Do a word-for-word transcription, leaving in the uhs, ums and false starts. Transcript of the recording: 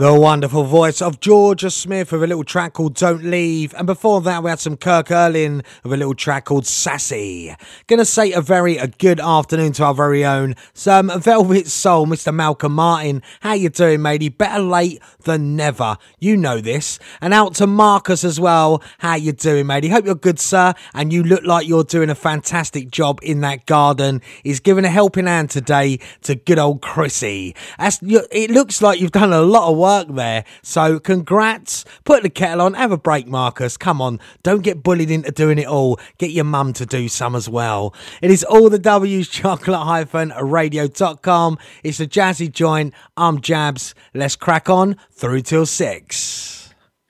The wonderful voice of Georgia Smith with a little track called Don't Leave. And before that, we had some Kirk Erlin with a little track called Sassy. Gonna say a very a good afternoon to our very own some Velvet Soul, Mister Malcolm Martin. How you doing, matey? Better late than never. You know this. And out to Marcus as well. How you doing, matey? Hope you're good, sir. And you look like you're doing a fantastic job in that garden. He's giving a helping hand today to good old Chrissy. That's, it looks like you've done a lot of work there, so congrats. Put the kettle on, have a break, Marcus. Come on, don't get bullied into doing it all. Get your mum to do some as well. It is all the W's, chocolate radio dot com. It's a jazzy joint. I'm Jabs. Let's crack on through till six.